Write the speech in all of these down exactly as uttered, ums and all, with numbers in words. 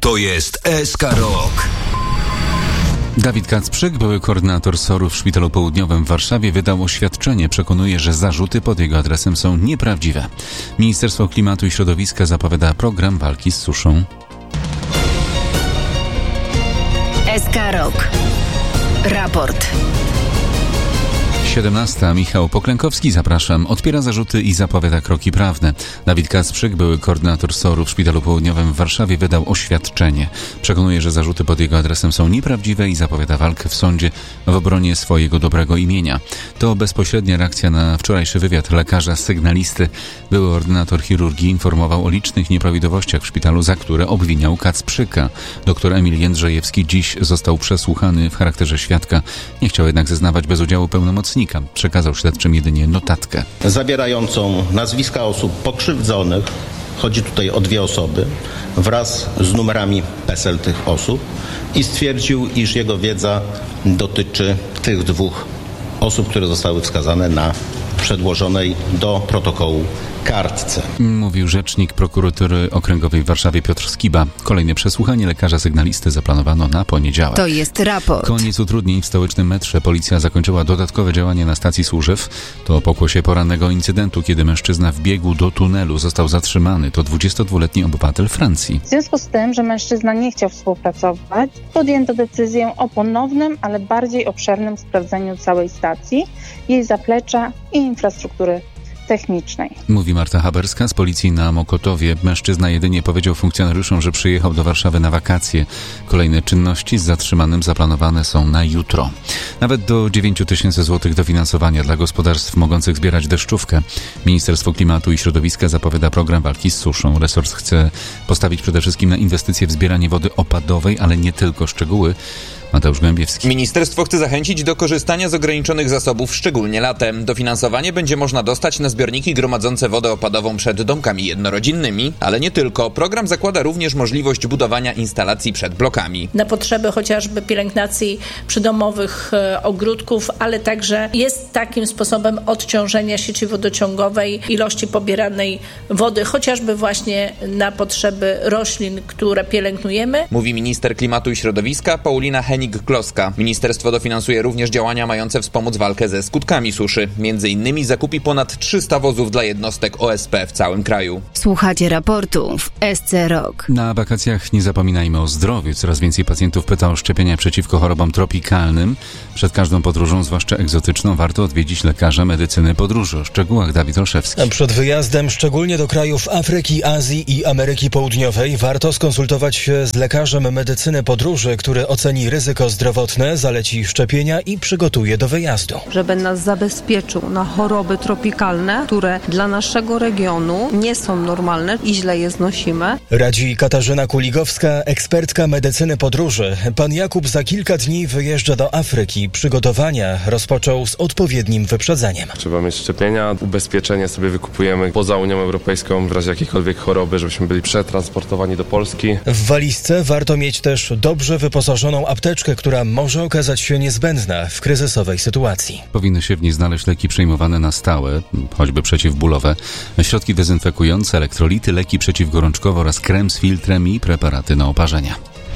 To jest S K Rock. Dawid Kacprzyk, były koordynator S O R-u w Szpitalu Południowym w Warszawie, wydał oświadczenie. Przekonuje, że zarzuty pod jego adresem są nieprawdziwe. Ministerstwo Klimatu i Środowiska zapowiada program walki z suszą. S K Rock. Raport. siedemnasta. Michał Poklękowski, zapraszam, odpiera zarzuty i zapowiada kroki prawne. Dawid Kacprzyk, były koordynator S O R-u w Szpitalu Południowym w Warszawie, wydał oświadczenie. Przekonuje, że zarzuty pod jego adresem są nieprawdziwe i zapowiada walkę w sądzie w obronie swojego dobrego imienia. To bezpośrednia reakcja na wczorajszy wywiad lekarza sygnalisty. Były ordynator chirurgii informował o licznych nieprawidłowościach w szpitalu, za które obwiniał Kacprzyka. Doktor Emil Jędrzejewski dziś został przesłuchany w charakterze świadka. Nie chciał jednak zeznawać bez udziału pełnomocnika. Przekazał śledczym jedynie notatkę zawierającą nazwiska osób pokrzywdzonych, chodzi tutaj o dwie osoby, wraz z numerami PESEL tych osób, i stwierdził, iż jego wiedza dotyczy tych dwóch osób, które zostały wskazane na przedłożonej do protokołu kartce. Mówił rzecznik prokuratury okręgowej w Warszawie Piotr Skiba. Kolejne przesłuchanie lekarza sygnalisty zaplanowano na poniedziałek. To jest raport. Koniec utrudnień w stołecznym metrze. Policja zakończyła dodatkowe działania na stacji Służew. To pokłosie porannego incydentu, kiedy mężczyzna wbiegł do tunelu. Został zatrzymany. To dwudziestodwuletni obywatel Francji. W związku z tym, że mężczyzna nie chciał współpracować, podjęto decyzję o ponownym, ale bardziej obszernym sprawdzeniu całej stacji, jej zaplecza i infrastruktury technicznej. Mówi Marta Haberska z policji na Mokotowie. Mężczyzna jedynie powiedział funkcjonariuszom, że przyjechał do Warszawy na wakacje. Kolejne czynności z zatrzymanym zaplanowane są na jutro. Nawet do dziewięć tysięcy złotych dofinansowania dla gospodarstw mogących zbierać deszczówkę. Ministerstwo Klimatu i Środowiska zapowiada program walki z suszą. Resort chce postawić przede wszystkim na inwestycje w zbieranie wody opadowej, ale nie tylko. Szczegóły Mateusz Głębiewski. Ministerstwo chce zachęcić do korzystania z ograniczonych zasobów, szczególnie latem. Dofinansowanie będzie można dostać na zbiorniki gromadzące wodę opadową przed domkami jednorodzinnymi, ale nie tylko. Program zakłada również możliwość budowania instalacji przed blokami. Na potrzeby chociażby pielęgnacji przydomowych e, ogródków, ale także jest takim sposobem odciążenia sieci wodociągowej, ilości pobieranej wody, chociażby właśnie na potrzeby roślin, które pielęgnujemy. Mówi minister klimatu i środowiska Paulina Henik-Kloska. Ministerstwo dofinansuje również działania mające wspomóc walkę ze skutkami suszy. Między innymi zakupi ponad trzysta wozów dla jednostek O S P w całym kraju. Słuchacie raportu w S C Rock. Na wakacjach nie zapominajmy o zdrowiu. Coraz więcej pacjentów pyta o szczepienia przeciwko chorobom tropikalnym. Przed każdą podróżą, zwłaszcza egzotyczną, warto odwiedzić lekarza medycyny podróży. O szczegółach Dawid Olszewski. Przed wyjazdem, szczególnie do krajów Afryki, Azji i Ameryki Południowej, warto skonsultować się z lekarzem medycyny podróży, który oceni ryzyko zdrowotne, zaleci szczepienia i przygotuje do wyjazdu. Żeby nas zabezpieczył na choroby tropikalne, które dla naszego regionu nie są normalne i źle je znosimy. Radzi Katarzyna Kuligowska, ekspertka medycyny podróży. Pan Jakub za kilka dni wyjeżdża do Afryki. Przygotowania rozpoczął z odpowiednim wyprzedzeniem. Trzeba mieć szczepienia, ubezpieczenie sobie wykupujemy poza Unią Europejską w razie jakiejkolwiek choroby, żebyśmy byli przetransportowani do Polski. W walizce warto mieć też dobrze wyposażoną apteczkę, która może okazać się niezbędna w kryzysowej sytuacji. Powinny się w niej znaleźć leki przyjmowane na stałe, choćby przeciwbólowe, środki dezynfekujące, elektrolity, leki przeciwgorączkowe oraz krem z filtrem i preparaty na oparzenia.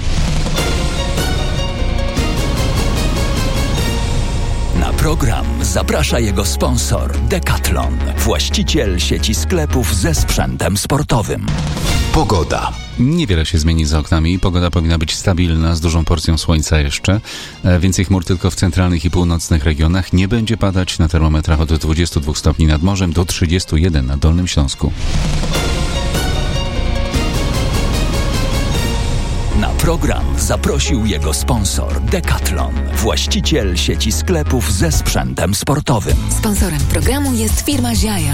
Na program zaprasza jego sponsor Decathlon, właściciel sieci sklepów ze sprzętem sportowym. Pogoda. Niewiele się zmieni za oknami. Pogoda powinna być stabilna, z dużą porcją słońca jeszcze. Więcej chmur tylko w centralnych i północnych regionach. Nie będzie padać, na termometrach od dwudziestu dwóch stopni nad morzem do trzydziestu jeden na Dolnym Śląsku. Na program zaprosił jego sponsor Decathlon, właściciel sieci sklepów ze sprzętem sportowym. Sponsorem programu jest firma Ziaja,